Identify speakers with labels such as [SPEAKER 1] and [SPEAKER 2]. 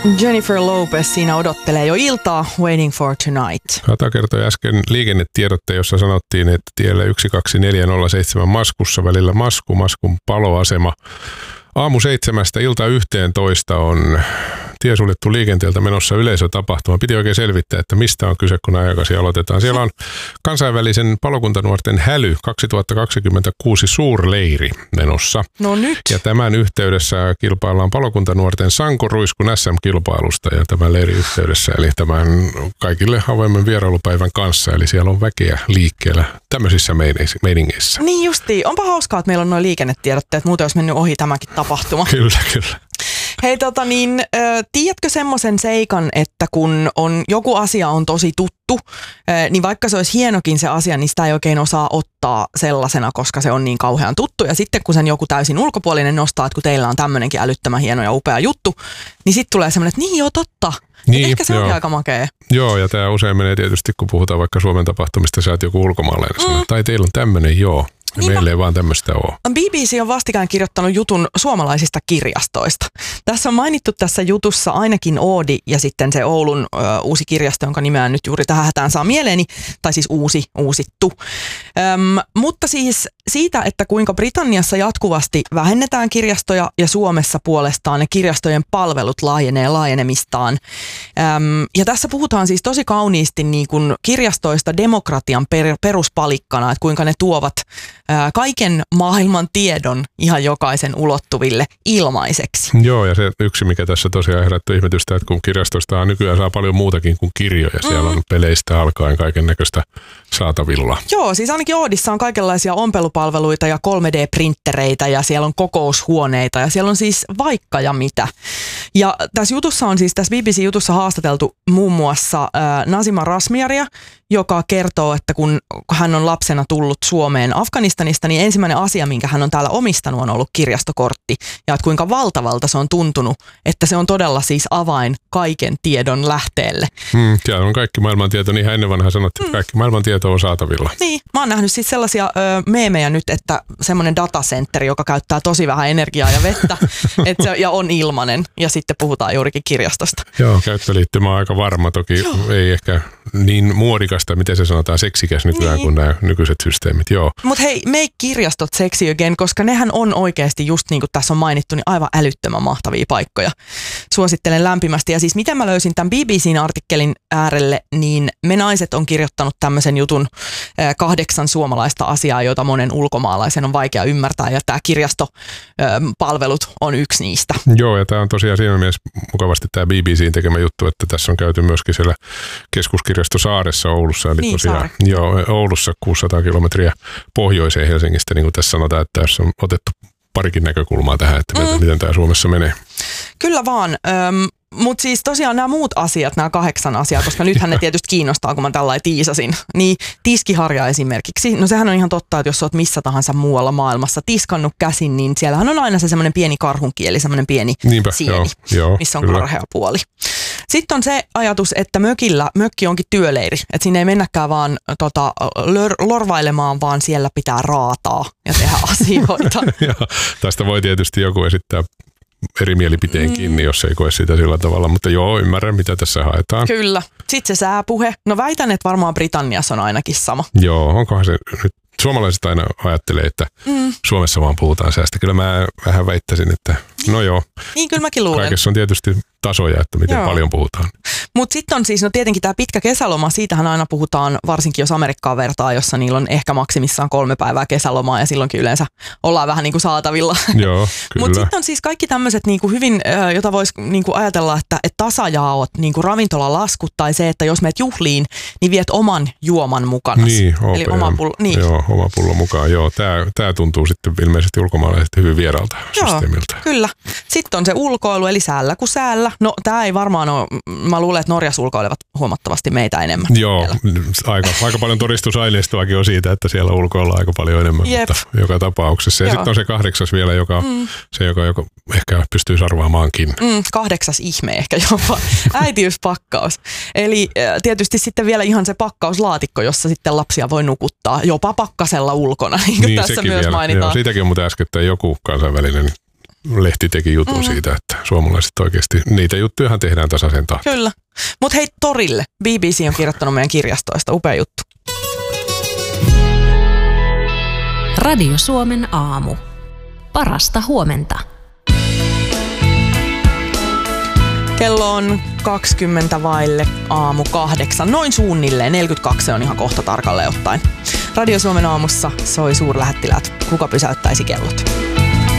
[SPEAKER 1] Jennifer Lopez siinä odottelee jo iltaa, Waiting for Tonight.
[SPEAKER 2] Kata kertoi äsken liikennetiedotte, jossa sanottiin, että tiellä 12407 Maskussa välillä Maskun paloasema. Aamu 7 ilta 11 on tie suljettu liikenteeltä menossa yleisötapahtuma. Piti oikein selvittää, että mistä on kyse, kun ajakasi aloitetaan. Siellä on kansainvälisen palokuntanuorten Häly 2026 suurleiri menossa.
[SPEAKER 1] No nyt.
[SPEAKER 2] Ja tämän yhteydessä kilpaillaan palokuntanuorten sankoruiskun SM-kilpailusta ja tämän leirin yhteydessä. Eli tämän kaikille avoimen vierailupäivän kanssa. Eli siellä on väkeä liikkeellä tämmöisissä meiningeissä.
[SPEAKER 1] Niin justiin. Onpa hauskaa, että meillä on nuo liikennetiedotteet. Muuten olisi mennyt ohi tämäkin tapahtuma.
[SPEAKER 2] Kyllä.
[SPEAKER 1] Hei tiedätkö semmoisen seikan, että kun joku asia on tosi tuttu, niin vaikka se olisi hienokin se asia, niin sitä ei oikein osaa ottaa sellaisena, koska se on niin kauhean tuttu. Ja sitten kun sen joku täysin ulkopuolinen nostaa, että kun teillä on tämmöinenkin älyttömän hieno ja upea juttu, niin sitten tulee semmoinen, että niin joo, totta. Niin, ehkä se on aika makea.
[SPEAKER 2] Joo, ja tämä usein menee tietysti, kun puhutaan vaikka Suomen tapahtumista, sä oot joku ulkomaalainen. Tai teillä on tämmöinen, joo. Ja meillä ei vaan tämmöistä ole.
[SPEAKER 1] BBC on vastikään kirjoittanut jutun suomalaisista kirjastoista. Tässä on mainittu tässä jutussa ainakin Oodi ja sitten se Oulun uusi kirjasto, jonka nimeä nyt juuri tähän hätään saa mieleeni, tai siis uusittu. Mutta siis siitä, että kuinka Britanniassa jatkuvasti vähennetään kirjastoja ja Suomessa puolestaan ne kirjastojen palvelut laajenee laajenemistaan. Ja tässä puhutaan siis tosi kauniisti niin kuin kirjastoista demokratian peruspalikkana, että kuinka ne tuovat kaiken maailman tiedon ihan jokaisen ulottuville ilmaiseksi.
[SPEAKER 2] Joo, ja se yksi, mikä tässä tosiaan herättää ihmetystä, että kun kirjastosta nykyään saa paljon muutakin kuin kirjoja. Siellä on peleistä alkaen kaiken näköistä saatavilla.
[SPEAKER 1] Joo, siis ainakin Oodissa on kaikenlaisia ompelupalveluita ja 3D-printtereitä ja siellä on kokoushuoneita ja siellä on siis vaikka ja mitä. Ja tässä BBC-jutussa haastateltu muun muassa Nazima Razmyaria, joka kertoo, että kun hän on lapsena tullut Suomeen Afganistanista, niin ensimmäinen asia, minkä hän on täällä omistanut, on ollut kirjastokortti. Ja että kuinka valtavalta se on tuntunut, että se on todella siis avain kaiken tiedon lähteelle.
[SPEAKER 2] Siellä on kaikki maailmantieto, niin ennen vanhaa sanottiin, että kaikki maailmantieto on saatavilla.
[SPEAKER 1] Niin, mä oon nähnyt siis sellaisia meemejä nyt, että semmoinen datacenteri, joka käyttää tosi vähän energiaa ja vettä, ja on ilmainen, ja sitten puhutaan juurikin kirjastosta.
[SPEAKER 2] Joo, käyttöliittymä on aika varma, toki ei ehkä niin muodikasta, miten se sanotaan, seksikäs nykyään kuin nämä nykyiset systeemit, joo.
[SPEAKER 1] Mutta hei, make kirjastot sexy again, koska nehän on oikeasti just niin kuin tässä on mainittu, niin aivan älyttömän mahtavia paikkoja. Suosittelen lämpimästi. Ja siis miten mä löysin tämän BBCn artikkelin äärelle, niin me naiset on kirjoittanut tämmöisen jutun 8 suomalaista asiaa, joita monen ulkomaalaisen on vaikea ymmärtää, ja tämä kirjastopalvelut on yksi niistä.
[SPEAKER 2] Joo, ja tämä on tosiaan siinä mielessä mukavasti tämä BBCn tekemä juttu, että tässä on käyty myöskin siellä keskuskirjasto Saaressa Oulussa, eli
[SPEAKER 1] niin,
[SPEAKER 2] tosiaan Oulussa 600 kilometriä pohjoiseen Helsingistä, niin kuin tässä sanotaan, että tässä on otettu parikin näkökulmaa tähän, että miten tämä Suomessa menee.
[SPEAKER 1] Kyllä vaan. Mutta siis tosiaan nämä muut asiat, nämä 8 asiaa, koska nythän ne tietysti kiinnostaa, kun mä tällainen tiisasin, niin tiskiharja esimerkiksi. No sehän on ihan totta, että jos oot missä tahansa muualla maailmassa tiskannut käsin, niin siellähän on aina se semmoinen pieni karhunkieli, semmoinen pieni sieni, missä on kyllä karhea puoli. Sitten on se ajatus, että mökki onkin työleiri, että sinne ei mennäkään vaan lorvailemaan, vaan siellä pitää raataa ja tehdä asioita.
[SPEAKER 2] Tästä voi tietysti joku esittää eri mielipiteenkin, jos ei koe sitä sillä tavalla, mutta joo, ymmärrän mitä tässä haetaan.
[SPEAKER 1] Kyllä. Sitten se sääpuhe. No väitän, että varmaan Britanniassa on ainakin sama.
[SPEAKER 2] Joo, onkohan se nyt, suomalaiset aina ajattelee, että Suomessa vaan puhutaan säästä. Kyllä mä vähän väittäisin, että no joo.
[SPEAKER 1] Niin, kyllä mäkin luulen.
[SPEAKER 2] Kaikessa on tietysti tasoja, että miten paljon puhutaan.
[SPEAKER 1] Mutta sitten on siis, no tietenkin tämä pitkä kesäloma, siitähän aina puhutaan, varsinkin jos Amerikkaan vertaa, jossa niillä on ehkä maksimissaan 3 päivää kesälomaa ja silloinkin yleensä ollaan vähän niin kuin saatavilla.
[SPEAKER 2] Joo, kyllä.
[SPEAKER 1] Mutta sitten on siis kaikki tämmöiset niin kuin hyvin, jota voisi niin kuin ajatella, että tasajaot, niin kuin ravintolalaskut tai se, että jos meet juhliin, niin viet oman juoman mukana.
[SPEAKER 2] Niin,
[SPEAKER 1] eli oma pullo. Niin.
[SPEAKER 2] Joo, oma pullo mukaan. Joo, tämä tuntuu sitten ilmeisesti ulkomaalaiset hyvin vieralta systeemiltä.
[SPEAKER 1] Kyllä. Sitten on se ulkoilu, eli säällä kuin säällä. No tämä ei varmaan ole, mä luulen, että Norjassa ulkoilevat huomattavasti meitä enemmän.
[SPEAKER 2] Joo, aika paljon todistusaineistoakin on siitä, että siellä ulkoillaan aika paljon enemmän, mutta joka tapauksessa. Ja sitten on se 8. vielä, joka ehkä pystyy arvaamaankin.
[SPEAKER 1] 8. ihme ehkä jopa. Äitiyspakkaus. Eli tietysti sitten vielä ihan se pakkauslaatikko, jossa sitten lapsia voi nukuttaa jopa pakkasella ulkona, niin kuin tässä myös
[SPEAKER 2] vielä mainitaan. Joo, siitäkin on muuten äskettäin joku kansainvälinen lehti teki jutun siitä, että suomalaiset oikeasti, niitä juttujahan tehdään tasaisen tahtiin.
[SPEAKER 1] Kyllä. Mutta hei, torille. BBC on kirjoittanut meidän kirjastoista. Upea juttu.
[SPEAKER 3] Radio Suomen aamu. Parasta huomenta.
[SPEAKER 1] Kello on 7:20 noin suunnilleen. 42 on ihan kohta tarkalleen ottaen. Radio Suomen aamussa soi suurlähettiläät. Kuka pysäyttäisi kellot?